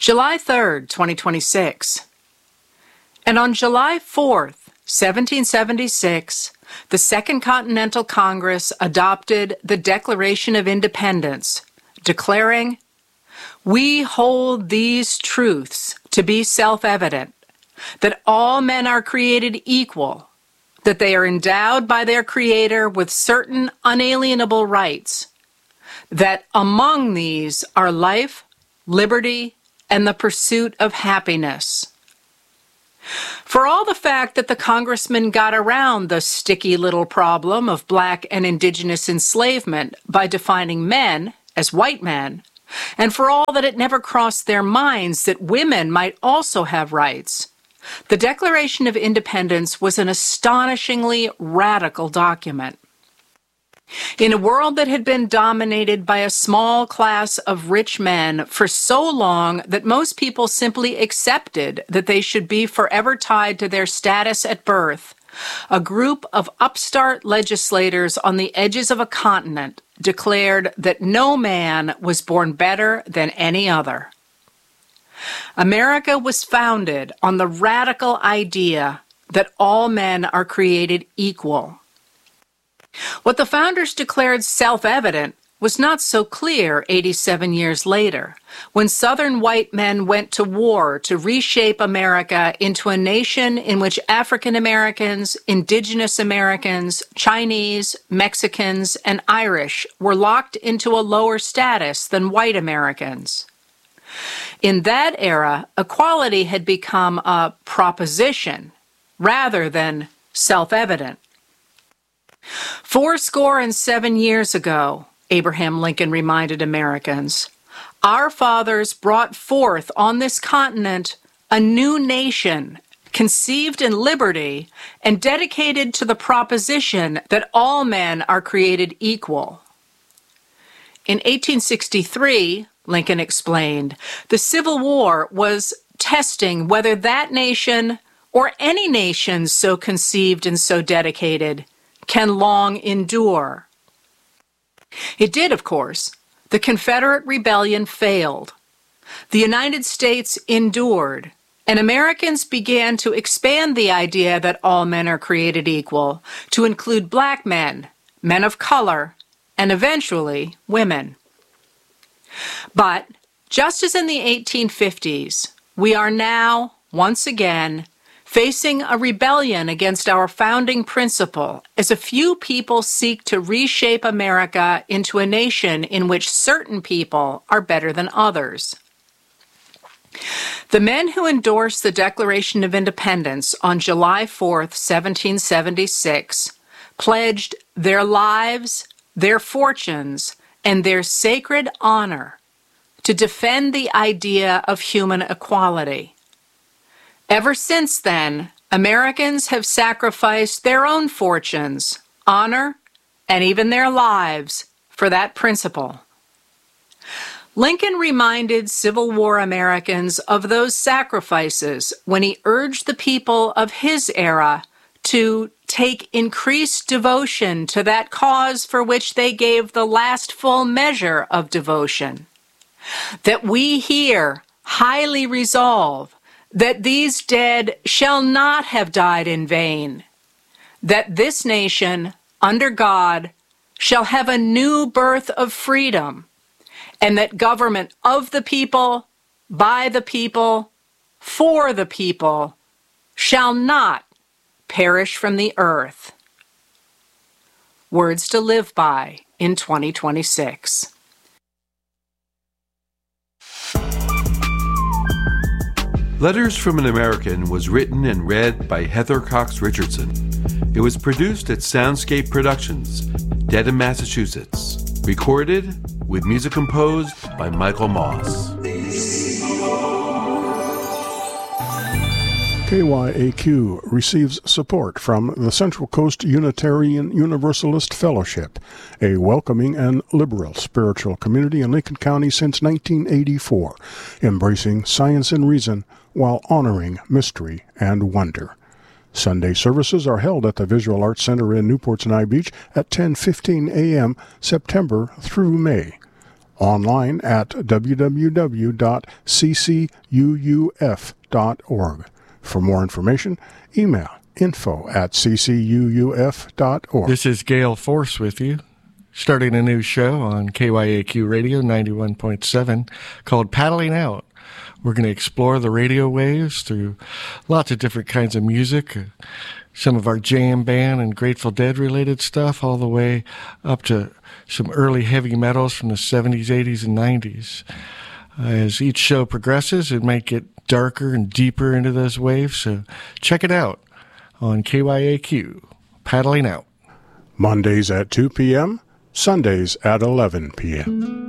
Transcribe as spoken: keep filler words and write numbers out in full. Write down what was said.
July third, twenty twenty-six. And on July fourth, seventeen seventy-six, the Second Continental Congress adopted the Declaration of Independence, declaring, "We hold these truths to be self-evident, that all men are created equal, that they are endowed by their Creator with certain unalienable rights, that among these are life, liberty, and the pursuit of happiness." For all the fact that the congressman got around the sticky little problem of black and indigenous enslavement by defining men as white men, and for all that it never crossed their minds that women might also have rights, the Declaration of Independence was an astonishingly radical document. In a world that had been dominated by a small class of rich men for so long that most people simply accepted that they should be forever tied to their status at birth, a group of upstart legislators on the edges of a continent declared that no man was born better than any other. America was founded on the radical idea that all men are created equal. What the founders declared self-evident was not so clear eighty-seven years later, when Southern white men went to war to reshape America into a nation in which African Americans, Indigenous Americans, Chinese, Mexicans, and Irish were locked into a lower status than white Americans. In that era, equality had become a proposition rather than self-evident. Fourscore and seven years ago, Abraham Lincoln reminded Americans, our fathers brought forth on this continent a new nation conceived in liberty and dedicated to the proposition that all men are created equal. In eighteen sixty-three, Lincoln explained, the Civil War was testing whether that nation, or any nation so conceived and so dedicated, can long endure. It did, of course. The Confederate rebellion failed. The United States endured, and Americans began to expand the idea that all men are created equal to include black men, men of color, and eventually women. But just as in the eighteen fifties, we are now, once again, facing a rebellion against our founding principle as a few people seek to reshape America into a nation in which certain people are better than others. The men who endorsed the Declaration of Independence on July fourth, seventeen seventy-six, pledged their lives, their fortunes, and their sacred honor to defend the idea of human equality. Ever since then, Americans have sacrificed their own fortunes, honor, and even their lives for that principle. Lincoln reminded Civil War Americans of those sacrifices when he urged the people of his era to take increased devotion to that cause for which they gave the last full measure of devotion. That we here highly resolve that these dead shall not have died in vain, that this nation, under God, shall have a new birth of freedom, and that government of the people, by the people, for the people, shall not perish from the earth. Words to live by in twenty twenty-six. Letters from an American was written and read by Heather Cox Richardson. It was produced at Soundscape Productions, Dedham, Massachusetts. Recorded with music composed by Michael Moss. K Y A Q receives support from the Central Coast Unitarian Universalist Fellowship, a welcoming and liberal spiritual community in Lincoln County since nineteen eighty-four, embracing science and reason while honoring mystery and wonder. Sunday services are held at the Visual Arts Center in Newport Sinai Beach at ten fifteen a.m. September through May. online at w w w dot c c u u f dot org. For more information, email info at c c u u f dot org. This is Gale Force with you, starting a new show on K Y A Q Radio ninety-one point seven called Paddling Out. We're going to explore the radio waves through lots of different kinds of music, some of our jam band and Grateful Dead related stuff, all the way up to some early heavy metals from the seventies, eighties, and nineties. Uh, as each show progresses, it might get darker and deeper into those waves, so check it out on K Y A Q, Paddling Out. Mondays at two p.m., Sundays at eleven p.m.